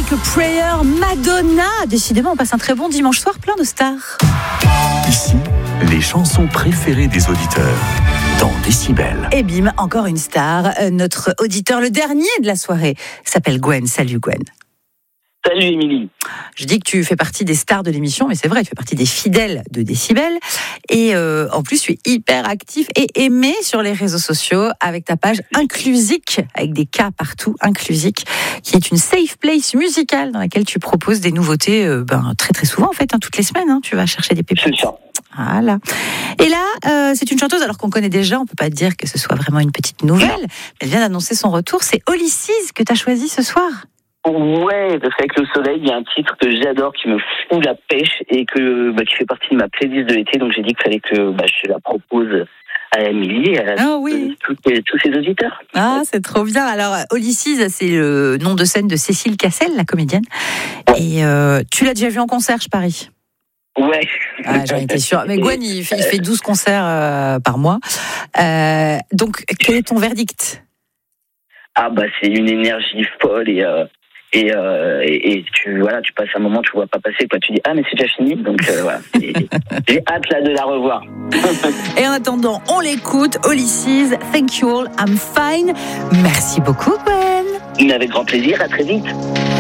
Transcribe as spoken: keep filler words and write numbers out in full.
avec Prayer, Madonna. Décidément, on passe un très bon dimanche soir plein de stars. Ici, les chansons préférées des auditeurs dans Décibel. Et bim, encore une star. Euh, notre auditeur, le dernier de la soirée, s'appelle Gwen. Salut Gwen. Salut Émilie. Je dis que tu fais partie des stars de l'émission, mais c'est vrai, tu fais partie des fidèles de Décibel. Et euh, en plus, tu es hyper actif et aimé sur les réseaux sociaux avec ta page Inclusique, avec des K partout, Inclusique, qui est une safe place musicale dans laquelle tu proposes des nouveautés euh, ben, très très souvent en fait, hein, toutes les semaines, hein, tu vas chercher des pépites. C'est ça. Voilà. Et là, euh, c'est une chanteuse, alors qu'on connaît déjà, on peut pas dire que ce soit vraiment une petite nouvelle. Elle vient d'annoncer son retour, c'est Olysses que tu as choisi ce soir. Ouais, parce qu'avec le soleil, il y a un titre que j'adore, qui me fout la pêche et que bah, qui fait partie de ma playlist de l'été. Donc j'ai dit qu'il fallait que bah, je la propose à Émilie et à Ah oui. tous, tous ses auditeurs. Ah, c'est trop bien. Alors, Olysses, c'est le nom de scène de Cécile Cassel, la comédienne. Et euh, tu l'as déjà vu en concert, je parie. Ouais. Ah, j'en étais sûre. Mais Gwen, il fait, il fait douze concerts euh, par mois. Euh, donc, quel est ton verdict ? Ah bah c'est une énergie folle et euh, et, euh, et et tu voilà tu passes un moment, tu vois pas passer quoi, tu dis ah mais c'est déjà fini, donc euh, voilà. Et, j'ai hâte là de la revoir. Et en attendant, on l'écoute. Olysses, Thank You All, I'm Fine. Merci beaucoup Gwen. Mais avec grand plaisir, à très vite.